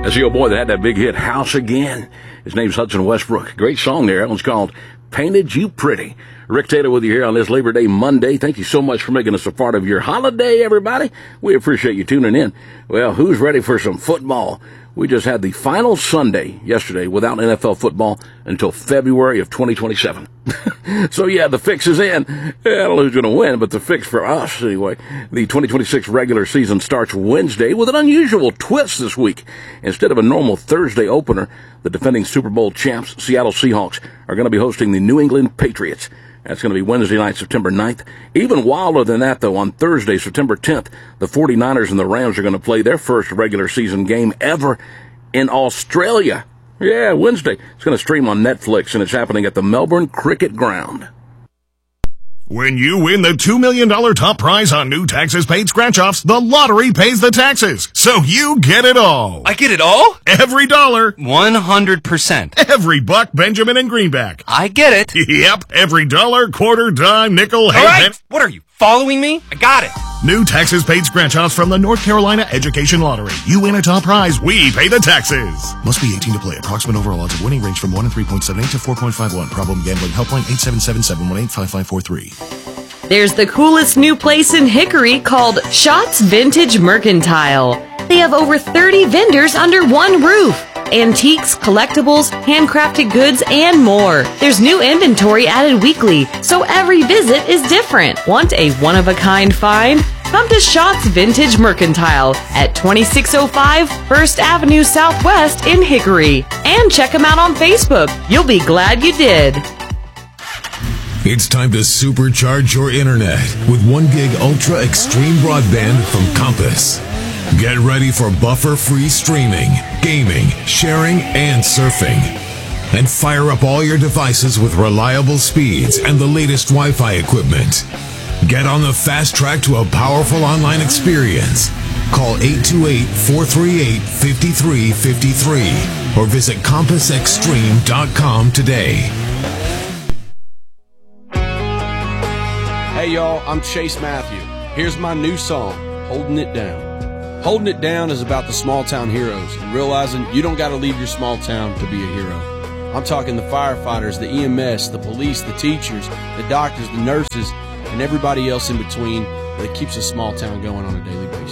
That's the old boy that had that big hit, House Again. His name's Hudson Westbrook. Great song there. That one's called Painted You Pretty. Rick Taylor with you here on this Labor Day Monday. Thank you so much for making us a part of your holiday, everybody. We appreciate you tuning in. Well, who's ready for some football? We just had the final Sunday yesterday without NFL football until February of 2027. So, yeah, the fix is in. I don't know who's going to win, but the fix for us, anyway. The 2026 regular season starts Wednesday with an unusual twist this week. Instead of a normal Thursday opener, the defending Super Bowl champs, Seattle Seahawks, are going to be hosting the New England Patriots. That's going to be Wednesday night, September 9th. Even wilder than that, though, on Thursday, September 10th, the 49ers and the Rams are going to play their first regular season game ever in Australia. Yeah, Wednesday. It's going to stream on Netflix, and it's happening at the Melbourne Cricket Ground. When you win the $2 million top prize on new taxes paid scratch-offs, the lottery pays the taxes, so you get it all. I get it all? Every dollar. 100%. Every buck, Benjamin and Greenback. I get it. Yep, every dollar, quarter, dime, nickel, all right, what are you, following me? I got it. New taxes paid scratch-offs from the North Carolina Education Lottery. You win a top prize, we pay the taxes. Must be 18 to play. Approximate overall odds of winning range from 1 in 3.78 to 4.51. Problem gambling helpline 877-718-5543. There's the coolest new place in Hickory called Shots Vintage Mercantile. They have over 30 vendors under one roof. Antiques, collectibles, handcrafted goods, and more. There's new inventory added weekly, so every visit is different. Want a one-of-a-kind find? Come to Shots Vintage Mercantile at 2605 1st Avenue Southwest in Hickory. And check them out on Facebook. You'll be glad you did. It's time to supercharge your internet with 1 gig ultra extreme broadband from Compass. Get ready for buffer-free streaming, gaming, sharing, and surfing. And fire up all your devices with reliable speeds and the latest Wi-Fi equipment. Get on the fast track to a powerful online experience. Call 828-438-5353 or visit compassextreme.com today. Hey y'all, I'm Chase Matthew. Here's my new song, Holding It Down. Holding It Down is about the small town heroes and realizing you don't got to leave your small town to be a hero. I'm talking the firefighters, the EMS, the police, the teachers, the doctors, the nurses, and everybody else in between that keeps a small town going on a daily basis.